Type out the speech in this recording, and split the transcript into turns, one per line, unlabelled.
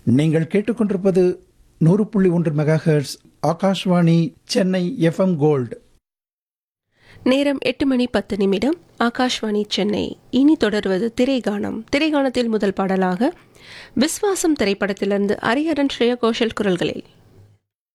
நீங்கள் கேட்டுக்கொண்டிருப்பது 100.1 megahertz Akashvani Chennai FM gold.
நேரம் 8:10 ஆகாஷ்வாணி சென்னை. இனி தொடர்வது திரைகானம். திரைகானத்தில் முதல் பாடலாக விஸ்வாசம் திரைப்படத்திலிருந்து ஹரிஹரன் ஸ்ரேயா கோஷல் குரல்களில்